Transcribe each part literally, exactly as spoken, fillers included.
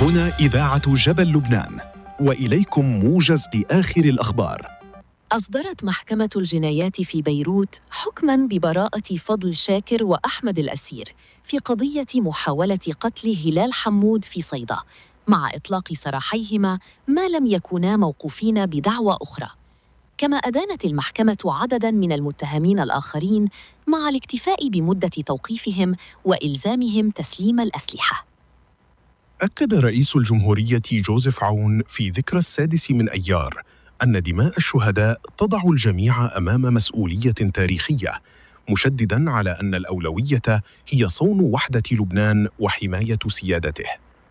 هنا إذاعة جبل لبنان، وإليكم موجز لآخر الأخبار. أصدرت محكمة الجنايات في بيروت حكماً ببراءة فضل شاكر وأحمد الأسير في قضية محاولة قتل هلال حمود في صيدا، مع إطلاق سراحيهما ما لم يكونا موقوفين بدعوى أخرى. كما أدانت المحكمة عدداً من المتهمين الآخرين مع الاكتفاء بمدة توقيفهم وإلزامهم تسليم الأسلحة. أكد رئيس الجمهورية جوزيف عون في ذكرى السادس من أيار أن دماء الشهداء تضع الجميع أمام مسؤولية تاريخية، مشدداً على أن الأولوية هي صون وحدة لبنان وحماية سيادته.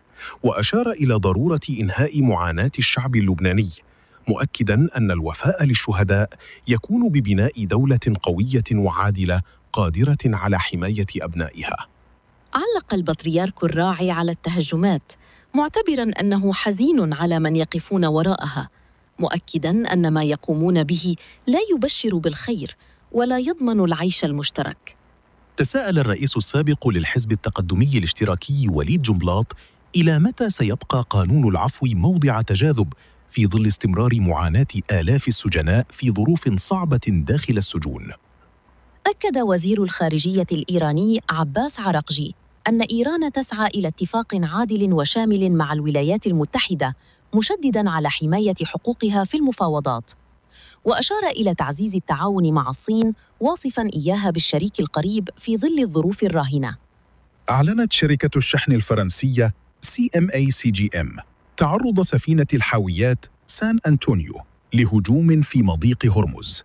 وأشار إلى ضرورة إنهاء معاناة الشعب اللبناني، مؤكداً أن الوفاء للشهداء يكون ببناء دولة قوية وعادلة قادرة على حماية أبنائها. علق البطريرك الراعي على التهجمات، معتبراً أنه حزين على من يقفون وراءها، مؤكداً أن ما يقومون به لا يبشر بالخير ولا يضمن العيش المشترك. تساءل الرئيس السابق للحزب التقدمي الاشتراكي وليد جنبلاط إلى متى سيبقى قانون العفو موضع تجاذب في ظل استمرار معاناة آلاف السجناء في ظروف صعبة داخل السجون. أكد وزير الخارجية الإيراني عباس عراقجي أن إيران تسعى إلى اتفاق عادل وشامل مع الولايات المتحدة، مشدداً على حماية حقوقها في المفاوضات. وأشار إلى تعزيز التعاون مع الصين، واصفاً إياها بالشريك القريب في ظل الظروف الراهنة. أعلنت شركة الشحن الفرنسية سي إم إيه سي جي إم تعرض سفينة الحاويات سان أنطونيو لهجوم في مضيق هرمز،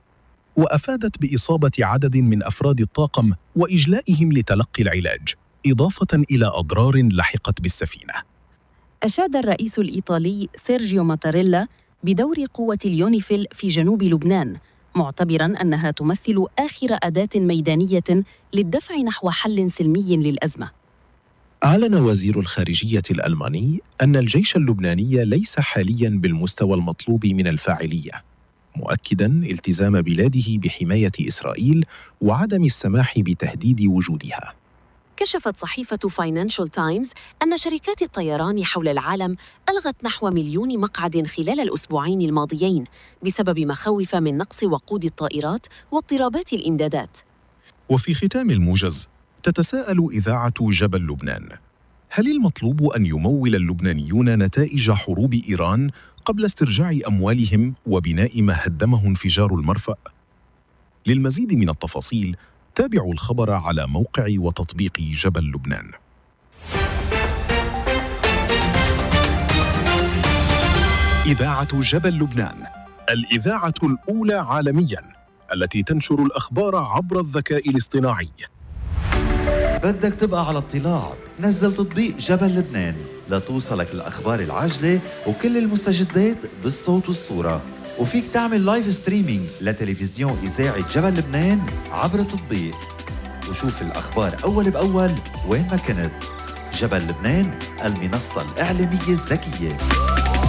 وأفادت بإصابة عدد من أفراد الطاقم وإجلائهم لتلقي العلاج، إضافة إلى أضرار لحقت بالسفينة. أشاد الرئيس الإيطالي سيرجيو ماتاريلا بدور قوة اليونيفيل في جنوب لبنان، معتبراً أنها تمثل آخر أداة ميدانية للدفع نحو حل سلمي للأزمة. أعلن وزير الخارجية الألماني أن الجيش اللبناني ليس حالياً بالمستوى المطلوب من الفاعلية، مؤكداً التزام بلاده بحماية إسرائيل وعدم السماح بتهديد وجودها. كشفت صحيفة فاينانشال تايمز أن شركات الطيران حول العالم ألغت نحو مليون مقعد خلال الأسبوعين الماضيين بسبب مخاوف من نقص وقود الطائرات واضطرابات الإمدادات. وفي ختام الموجز، تتساءل إذاعة جبل لبنان: هل المطلوب أن يمول اللبنانيون نتائج حروب إيران قبل استرجاع أموالهم وبناء ما هدمه انفجار المرفأ؟ للمزيد من التفاصيل تابعوا الخبر على موقع وتطبيق جبل لبنان. إذاعة جبل لبنان، الإذاعة الأولى عالمياً التي تنشر الأخبار عبر الذكاء الاصطناعي. بدك تبقى على اطلاع؟ نزل تطبيق جبل لبنان لتوصلك الأخبار العاجلة وكل المستجدات بالصوت والصورة، وفيك تعمل لايف ستريمينج لتلفزيون إذاعة جبل لبنان عبر التطبيق، وشوف الأخبار أول بأول وين ما كنت. جبل لبنان، المنصة الإعلامية الذكية.